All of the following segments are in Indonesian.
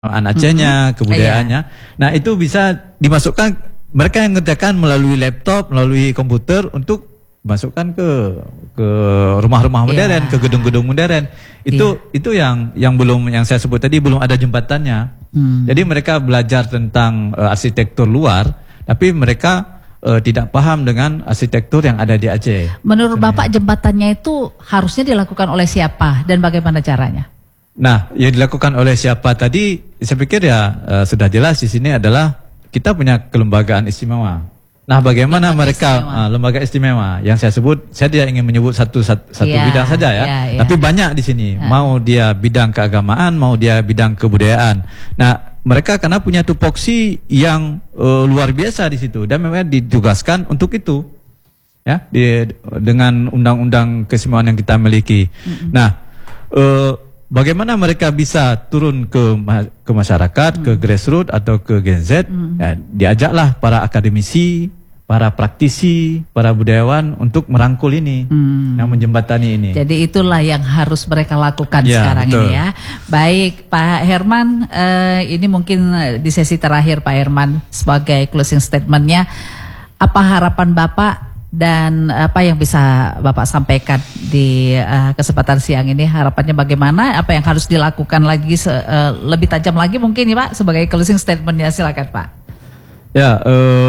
Acehnya, kebudayaannya. Nah, itu bisa dimasukkan, mereka yang ngerjakan melalui laptop, melalui komputer untuk masukkan ke rumah-rumah modern, ke gedung-gedung modern. Itu yang belum, yang saya sebut tadi, belum ada jembatannya. Jadi mereka belajar tentang arsitektur luar, tapi mereka tidak paham dengan arsitektur yang ada di Aceh. Menurut Bapak, jembatannya itu harusnya dilakukan oleh siapa dan bagaimana caranya? Nah, yang dilakukan oleh siapa tadi, saya pikir sudah jelas di sini adalah kita punya kelembagaan istimewa. Nah, bagaimana lembaga istimewa yang saya sebut, saya tidak ingin menyebut satu bidang saja tapi banyak di sini. Mau dia bidang keagamaan, mau dia bidang kebudayaan. Nah, mereka karena punya tupoksi yang luar biasa di situ dan memang ditugaskan untuk itu, ya, dengan undang-undang keistimewaan yang kita miliki. Nah, bagaimana mereka bisa turun ke masyarakat, ke grassroots atau ke Gen Z? Ya, diajaklah para akademisi, para praktisi, para budayawan untuk merangkul ini, yang menjembatani ini. Jadi itulah yang harus mereka lakukan sekarang ini ya. Baik, Pak Herman, ini mungkin di sesi terakhir Pak Herman sebagai closing statementnya, apa harapan Bapak dan apa yang bisa Bapak sampaikan di kesempatan siang ini? Harapannya bagaimana? Apa yang harus dilakukan lagi lebih tajam lagi mungkin ya Pak sebagai closing statementnya, silakan Pak. Ya,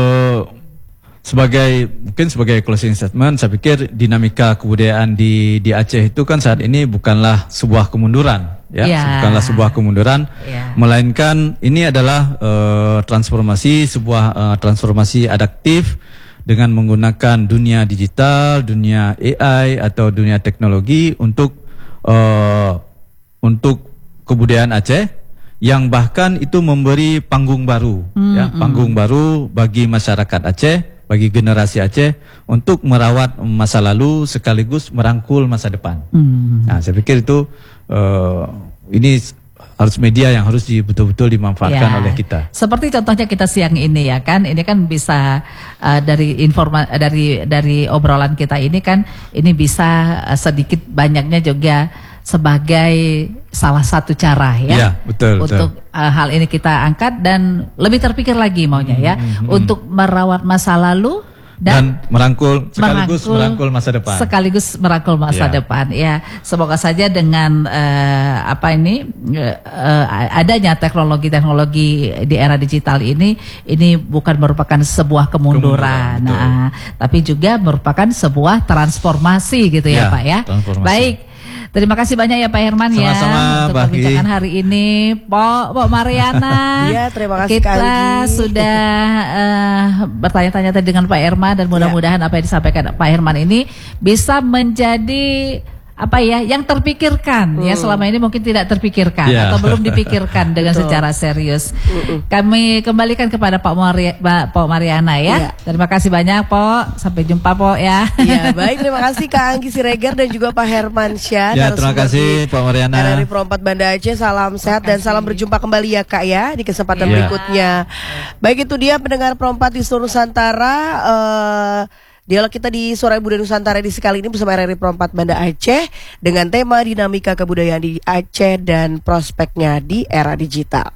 sebagai closing statement, saya pikir dinamika kebudayaan di Aceh itu kan saat ini bukanlah sebuah kemunduran, bukanlah sebuah kemunduran, melainkan ini adalah sebuah transformasi adaptif dengan menggunakan dunia digital, dunia AI atau dunia teknologi untuk kebudayaan Aceh, yang bahkan itu memberi panggung baru, panggung baru bagi masyarakat Aceh, bagi generasi Aceh untuk merawat masa lalu sekaligus merangkul masa depan. Nah, saya pikir itu ini harus media yang harus betul-betul dimanfaatkan oleh kita. Seperti contohnya kita siang ini ya kan, ini kan bisa dari obrolan kita ini kan, ini bisa sedikit banyaknya juga sebagai salah satu cara untuk hal ini kita angkat dan lebih terpikir lagi maunya untuk merawat masa lalu dan sekaligus merangkul masa depan. Sekaligus merangkul masa depan. Ya, semoga saja dengan adanya teknologi di era digital ini bukan merupakan sebuah kemunduran. Nah, tapi juga merupakan sebuah transformasi gitu ya Pak ya. Baik. Terima kasih banyak ya Pak Herman untuk perbincangan hari ini. Pok Mariana. Iya, terima kasih kita sudah bertanya-tanya tadi dengan Pak Herman dan mudah-mudahan apa yang disampaikan Pak Herman ini bisa menjadi yang terpikirkan ya, selama ini mungkin tidak terpikirkan atau belum dipikirkan dengan secara serius. Kami kembalikan kepada Pak Mariana ya. Terima kasih banyak Pak. Sampai jumpa Pak ya. Iya, baik, terima kasih Kak Anggi Siregar dan juga Pak Herman Syah. Ya, terima kasih Pak Mariana. RRI Pro 4 Banda Aceh, salam sehat dan salam berjumpa kembali ya Kak ya di kesempatan berikutnya. Baik, itu dia pendengar Pro 4 di seluruh Nusantara. Dialog kita di Suara Budaya Nusantara edisi kali ini bersama RRI Pro 4 Banda Aceh dengan tema dinamika kebudayaan di Aceh dan prospeknya di era digital.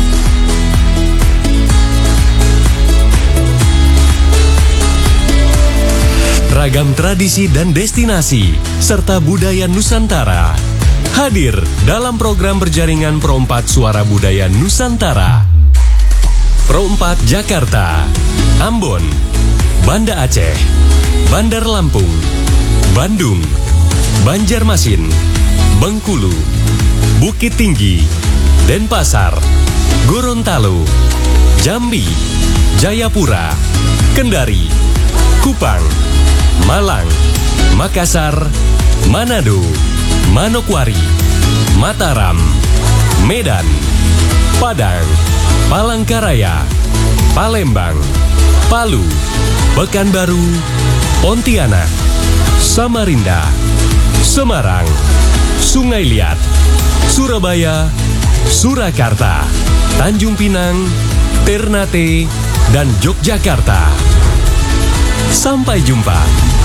Ragam tradisi dan destinasi serta budaya Nusantara hadir dalam program berjaringan Pro 4 Suara Budaya Nusantara. Pro 4 Jakarta, Ambon, Banda Aceh, Bandar Lampung, Bandung, Banjarmasin, Bengkulu, Bukit Tinggi, Denpasar, Gorontalo, Jambi, Jayapura, Kendari, Kupang, Malang, Makassar, Manado, Manokwari, Mataram, Medan, Padang, Palangkaraya, Palembang, Palu, Pekanbaru, Pontianak, Samarinda, Semarang, Sungai Liat, Surabaya, Surakarta, Tanjung Pinang, Ternate, dan Yogyakarta. Sampai jumpa.